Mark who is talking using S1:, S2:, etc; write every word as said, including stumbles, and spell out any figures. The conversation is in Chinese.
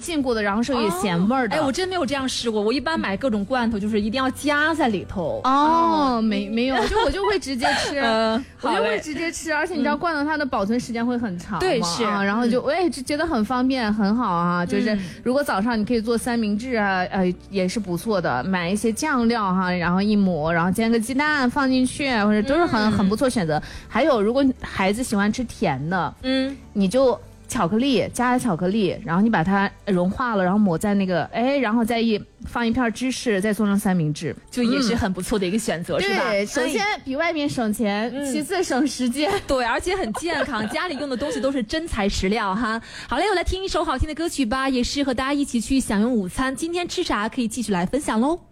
S1: 禁锢的，然后是有咸味儿的。
S2: 哎，我真没有这样试过，我一般买各种罐头就是一定要夹在里头。
S1: 哦，没没有，就我就会直接吃，
S2: 嗯、
S1: 我就会直接吃，而且你知道罐头它的保存时间会很长嘛，
S2: 对是、
S1: 啊，然后就我也觉得很方便，很好啊。就是如果早上你可以做三明治啊，呃，也是不错的，买一些酱料哈，然后一抹，然后煎个鸡蛋放进去，或者都是很、嗯、很不错选择。还有，如果孩子喜欢吃甜的，嗯，你就巧克力加巧克力，然后你把它融化了，然后抹在那个，哎，然后再一放一片芝士，再做成三明治，
S2: 就也是很不错的一个选择，嗯、是吧？
S1: 对，首先比外面省钱，嗯、其次省时间，
S2: 对，而且很健康，家里用的东西都是真材实料哈。好嘞，我来听一首好听的歌曲吧，也是和大家一起去享用午餐。今天吃啥可以继续来分享喽。